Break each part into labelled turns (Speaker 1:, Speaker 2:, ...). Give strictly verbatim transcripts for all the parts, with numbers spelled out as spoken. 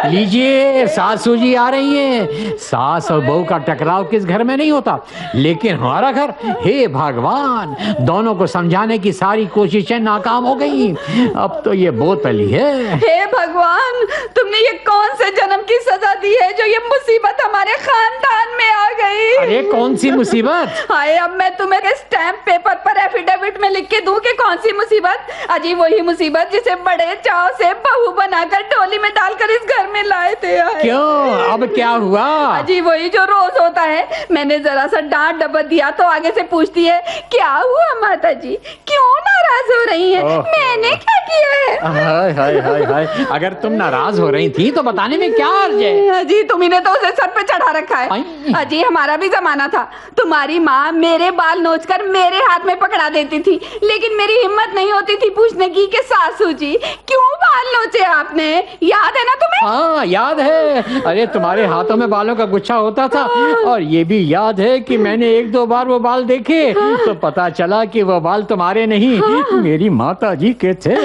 Speaker 1: लीजिए, सासू जी आ रही हैं। सास और बहू का टकराव किस घर में नहीं होता, लेकिन हमारा घर, हे भगवान, दोनों को समझाने की सारी कोशिशें नाकाम हो गई। अब तो ये बोतल ही है।
Speaker 2: हे भगवान, तुमने ये कौन से जन्म की सजा दी है जो ये मुसीबत हमारे खानदान में आ गई?
Speaker 1: अरे कौन सी मुसीबत?
Speaker 2: हाय, अब मैं तुम्हें स्टैम्प पेपर पर एफिडेविट में लिख के दूं कि कौन सी मुसीबत? अजी वही मुसीबत जिसे बड़े चाव से बहू बनाकर टोली में डालकर इस घर में लाए थे।
Speaker 1: क्यों, अब क्या हुआ?
Speaker 2: अजी वही जो रोज होता है। मैंने जरा सा डांट डपट दिया तो आगे से पूछती है, क्या हुआ माता जी, क्यों नाराज हो रही हैं? मैंने क्या किया है?
Speaker 1: हाय हाय हाय हाय, अगर तुम नाराज हो रही थी तो बताने में क्या अर्ज है?
Speaker 2: अजी तुम्ही ने तो उसे सर पे चढ़ा रखा है। अजी हमारा भी जमाना था, तुम्हारी माँ मेरे बाल नोचकर मेरे हाथ में पकड़ा देती थी, लेकिन मेरी हिम्मत नहीं होती थी पूछने की कि सासू जी क्यों बाल नोचे आपने? याद है ना तुम्हें?
Speaker 1: हाँ याद है। अरे तुम्हारे हाथों में बालों का गुच्छा होता था, और ये भी याद है कि मैंने एक दो बार वो बाल देखे तो पता चला कि वो बाल तुम्हारे नहीं, मेरी माता जी के थे।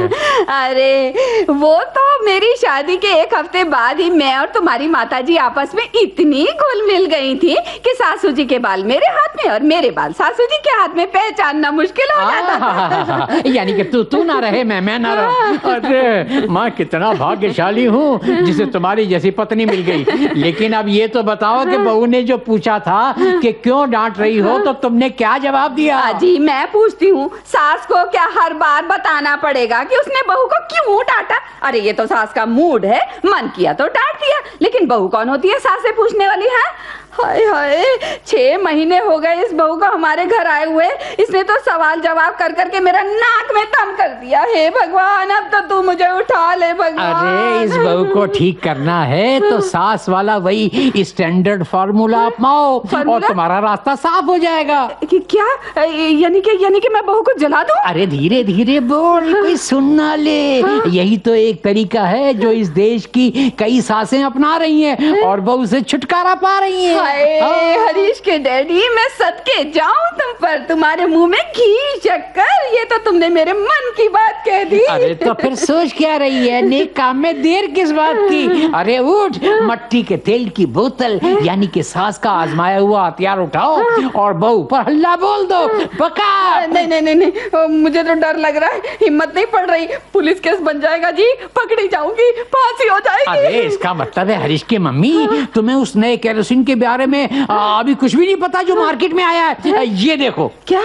Speaker 2: अरे वो तो मेरी शादी के एक हफ्ते बाद ही मैं और तुम्हारी माता जी आपस में इतनी घुल मिल गई थी कि सासू जी के बाल मेरे हाथ में और मेरे बाल सासू जी के हाथ में पहचानना मुश्किल हो जाता था।
Speaker 1: यानी कि तू तू ना रहे, मैं मैं ना रहूं। अरे मैं कितना भाग्यशाली हूँ जिसे तुम्हारी जैसी पत्नी मिल गई। लेकिन अब ये तो बताओ कि बहू ने जो पूछा था कि क्यों डांट रही हो, तो तुमने क्या जवाब दिया?
Speaker 2: जी मैं पूछती हूँ, सास को क्या हर बार बताना पड़ेगा कि उसने बहू को क्यों डांटा? अरे ये तो सास का मूड है, मन किया तो डांट दिया, लेकिन बहू कौन होती है सास से पूछने वाली है? हाय हाय, छह महीने हो गए इस बहू को हमारे घर आए हुए, इसने तो सवाल जवाब कर करके मेरा नाक में दम कर दिया। हे भगवान, अब तो तू मुझे उठा ले भगवान।
Speaker 1: अरे इस बहू को ठीक करना है तो सास वाला वही स्टैंडर्ड फार्मूला अपनाओ और तुम्हारा रास्ता साफ हो जाएगा।
Speaker 2: कि क्या? यानी कि यानी कि मैं बहू को जला दूं?
Speaker 1: अरे धीरे धीरे बोल, कोई सुन ना ले। हाँ? यही तो एक तरीका है जो इस देश की कई सासें अपना रही हैं और बहू से छुटकारा पा रही हैं।
Speaker 2: हरीश के डैडी, मैं सदके जाऊं तुम पर, तुम्हारे मुंह में घी शक्कर, ये तो तुमने मेरे मन की बात कह दी।
Speaker 1: अरे तो फिर सोच क्या रही है, नेक काम में देर किस बात की? अरे उठ, मट्टी के तेल की बोतल यानी कि सास का आजमाया हुआ हथियार उठाओ और बहू पर हल्ला बोल दो। पका।
Speaker 2: नहीं नहीं नहीं नहीं, मुझे तो डर लग रहा है, हिम्मत नहीं पड़ रही। पुलिस केस बन जाएगा जी, पकड़ी जाऊंगी, फांसी हो जाएगी।
Speaker 1: अरे इसका मतलब है हरीश की मम्मी, तुम्हें उस नए केरोसिन के बारे में अभी कुछ भी नहीं पता जो मार्केट में आया है। ये देखो।
Speaker 2: क्या?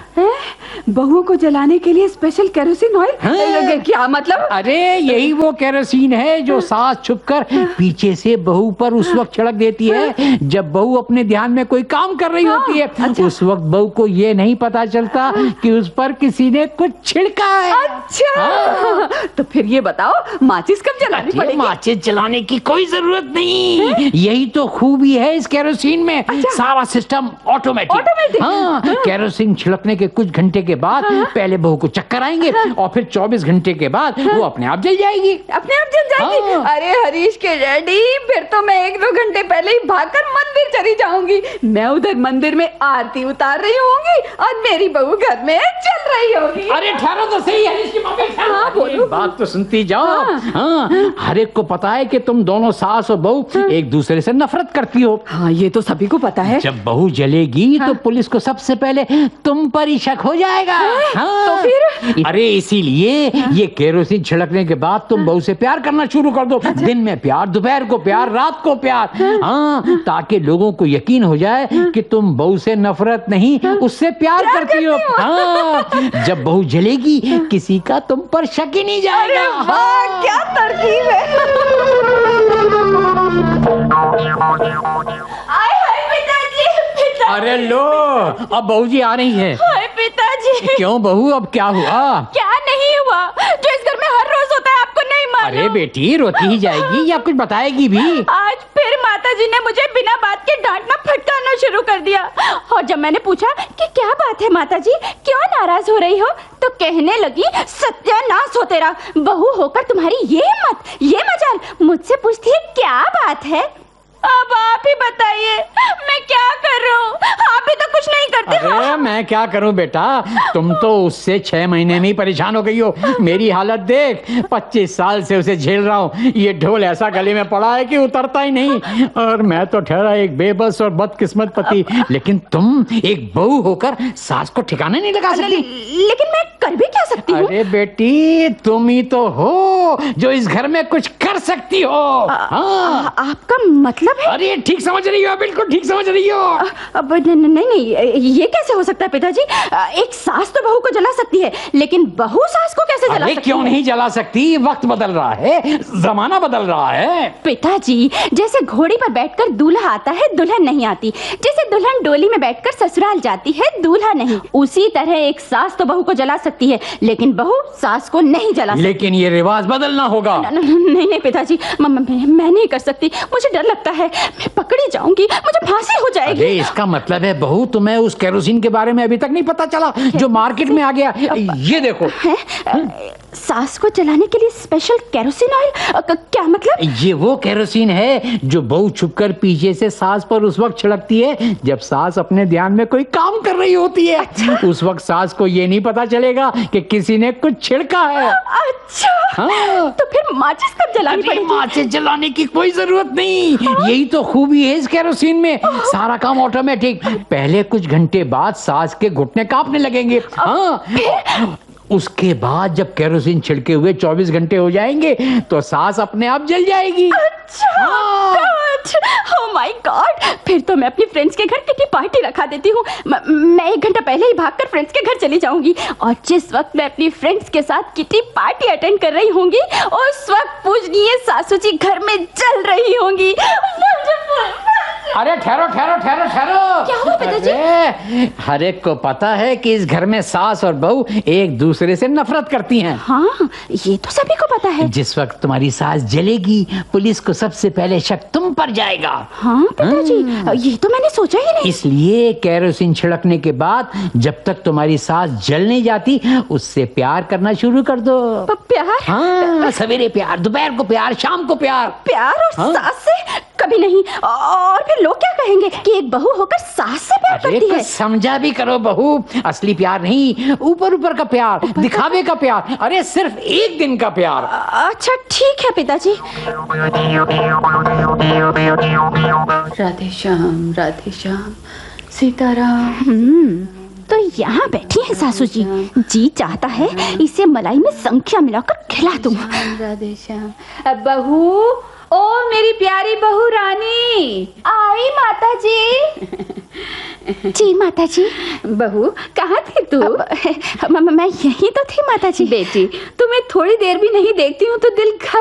Speaker 2: बहुओं को जलाने के लिए स्पेशल केरोसिन ऑयल? हाँ? क्या मतलब?
Speaker 1: अरे यही वो केरोसिन है जो सास छुपकर पीछे से बहू पर उस वक्त छिड़क देती है जब बहू अपने ध्यान में कोई काम कर रही होती है। अच्छा। उस वक्त बहू को ये नहीं पता चलता कि उस पर किसी ने कुछ छिड़का है।
Speaker 2: अच्छा। हाँ। तो फिर ये बताओ, माचिस कब जलानी पड़ेगी?
Speaker 1: माचिस जलाने की कोई जरूरत नहीं, यही तो खूबी है इस केरोसिन में। अच्छा। सारा सिस्टम ऑटोमेटिक।
Speaker 2: ऑटोमेटिक।
Speaker 1: हाँ, केरोसिन छिड़कने के कुछ घंटे के बाद हाँ? पहले बहू को चक्कर आएंगे हाँ? और फिर चौबीस घंटे के बाद हाँ? वो अपने आप जल जाएगी।
Speaker 2: अपने आप जल जाएगी? हाँ? अरे हरीश के डैडी, फिर तो मैं एक दो घंटे पहले ही भागकर मंदिर चली जाऊंगी। मैं उधर मंदिर में आरती उतार रही होंगी और मेरी बहू घर में चल रही होगी।
Speaker 1: अरे ठहरो तो सही हरीश की मम्मी,
Speaker 2: हाँ, बोलो।
Speaker 1: बात तो सुनती जाओ। हाँ? हाँ, हर एक को पता है कि तुम दोनों सास और बहू हाँ? एक दूसरे से नफरत करती हो।
Speaker 2: हाँ ये तो सभी को पता है।
Speaker 1: जब बहू जलेगी हाँ? तो पुलिस को सबसे पहले तुम पर ही शक हो जाएगा। हाँ?
Speaker 2: तो फिर?
Speaker 1: अरे इसीलिए हाँ? ये केरोसिन छिड़कने के बाद तुम हाँ? बहू से प्यार करना शुरू कर दो। अच्छा? दिन में प्यार, दोपहर को प्यार, रात को प्यार। हाँ? हाँ? ताकि लोगों को यकीन हो जाए हाँ? कि तुम बहू से नफरत नहीं हाँ? उससे प्यार करती हो। हाँ? जब बहू जलेगी हाँ? किसी का तुम पर शक ही नहीं जाएगा।
Speaker 2: अरे वाह, क्या तरकीब है। आए हाय पिताजी, पिताजी।
Speaker 1: अरे लो, अब बहू जी आ रही है।
Speaker 2: हाय पिताजी।
Speaker 1: क्यों बहू, अब क्या हुआ?
Speaker 2: क्या नहीं हुआ, जो इस घर में हर रोज होता है आपको नहीं मालूम?
Speaker 1: अरे बेटी, रोती ही जाएगी या कुछ बताएगी भी?
Speaker 2: आज फिर माताजी ने मुझे बिना बात के डांटना फटकारना शुरू कर दिया। और जब मैंने पूछा कि क्या बात है माताजी, क्यों नाराज हो रही हो, तो कहने लगी, सत्यानाश हो तेरा, बहू होकर तुम्हारी ये मत, ये मजाल, मुझसे पूछती है क्या बात है। अब आप ही बताइए मैं क्या कर रहा हूँ? आप भी तो कुछ नहीं करते हो।
Speaker 1: अरे मैं क्या करूं बेटा, तुम तो उससे छह महीने में ही परेशान हो गई हो। मेरी हालत देख, पच्चीस साल से उसे झेल रहा हूँ। ये ढोल ऐसा गले में पड़ा है कि उतरता ही नहीं, और मैं तो ठहरा एक बेबस और बदकिस्मत पति। लेकिन तुम एक बहू होकर सास को ठिकाने नहीं लगा सकती।
Speaker 2: लेकिन मैं कर भी क्या सकती हूँ?
Speaker 1: अरे बेटी, तुम ही तो हो जो इस घर में कुछ कर सकती हो। हाँ।
Speaker 2: आपका मतलब है?
Speaker 1: अरे ठीक समझ रही हो, बिल्कुल ठीक समझ रही हो।
Speaker 2: अब नहीं नहीं नहीं, ये कैसे हो सकता है पिताजी? एक सास तो बहू को जला सकती है, लेकिन बहू सास को कैसे जला सकती है?
Speaker 1: क्यों नहीं जला सकती? वक्त बदल रहा है, जमाना बदल रहा है।
Speaker 2: पिताजी, जैसे घोड़ी पर बैठकर दूल्हा आता है, दुल्हन नहीं आती। जैसे दुल्हन डोली में बैठकर ससुराल जाती है, दूल्हा नहीं। उसी तरह एक सास तो बहू को जला सकती है, लेकिन बहू सास को नहीं जला सकती।
Speaker 1: लेकिन ये रिवाज बदलना होगा।
Speaker 2: न, न, नहीं नहीं पिताजी, मैं, मैं, मैं नहीं कर सकती। मुझे डर लगता है, मैं पकड़ी जाऊंगी, मुझे फांसी हो जाएगी।
Speaker 1: अरे इसका मतलब है बहू, तुम्हें उस केरोसिन के बारे में अभी तक नहीं पता चला जो मार्केट में आ गया। ये देखो
Speaker 2: है? सास को जलाने के लिए स्पेशल केरोसिन ऑयल? क्या मतलब?
Speaker 1: ये वो केरोसिन है जो बहू छुपकर पीछे से सास पर उस वक्त छिड़कती है जब सास अपने ध्यान में कोई काम कर रही होती है। अच्छा? उस वक्त सास को ये नहीं पता चलेगा कि किसी ने कुछ छिड़का है।
Speaker 2: अच्छा।
Speaker 1: हाँ।
Speaker 2: तो फिर माचिस कब जलानी पड़ेगी?
Speaker 1: माचिस जलाने की कोई जरूरत नहीं। हाँ? यही तो खूबी है इस केरोसिन में, सारा काम ऑटोमेटिक। पहले कुछ घंटे बाद सास के घुटने कांपने लगेंगे। हाँ, उसके बाद जब केरोसिन छिड़के हुए चौबीस घंटे हो जाएंगे तो सास अपने आप जल जाएगी।
Speaker 2: अच्छा।
Speaker 1: हाँ।
Speaker 2: ओह माय गॉड, फिर तो मैं अपनी फ्रेंड्स के घर किटी पार्टी रखा देती हूँ। मैं एक घंटा पहले ही भागकर फ्रेंड्स के घर चली जाऊंगी, और जिस वक्त मैं अपनी फ्रेंड्स के साथ किटी पार्टी अटेंड कर रही होंगी, उस वक्त पूजनीय सासू जी घर में जल रही होंगी।
Speaker 1: अरे ठहरो ठहरो ठहरो ठहरो।
Speaker 2: क्या हुआ पिताजी?
Speaker 1: हर एक को पता है कि इस घर में सास और बहू एक दूसरे से नफरत करती हैं।
Speaker 2: हाँ, ये तो सभी को पता है।
Speaker 1: जिस वक्त तुम्हारी सास जलेगी, पुलिस को सबसे पहले शक तुम पर जाएगा।
Speaker 2: हाँ पिताजी, ये तो मैंने सोचा ही नहीं।
Speaker 1: इसलिए केरोसिन छिड़कने के बाद जब तक तुम्हारी सास जल नहीं जाती, उससे प्यार करना शुरू कर दो।
Speaker 2: प्यार?
Speaker 1: हाँ, सवेरे प्यार, दोपहर को प्यार, शाम को प्यार।
Speaker 2: प्यार और हाँ? सास से कभी नहीं। और फिर लोग क्या कहेंगे कि एक बहू होकर सास से प्यार करती है।
Speaker 1: समझा भी करो बहू, असली प्यार नहीं, ऊपर ऊपर का प्यार, दिखावे का प्यार। अरे सिर्फ एक दिन का प्यार।
Speaker 2: अच्छा ठीक है पिताजी।
Speaker 3: राधे श्याम, राधे श्याम, सीताराम।
Speaker 2: हम्म, तो यहाँ बैठी है सासू जी। जी चाहता है इसे मलाई में संख्या मिलाकर खिला दूं।
Speaker 3: राधे श्याम। बहू, ओ मेरी प्यारी बहू रानी।
Speaker 2: आई माता जी। जी माता जी।
Speaker 3: बहू, कहाँ थी तू?
Speaker 2: अब, मैं यही तो थी माता जी।
Speaker 3: बेटी, तुम्हें थोड़ी देर भी नहीं देखती हूँ तो दिल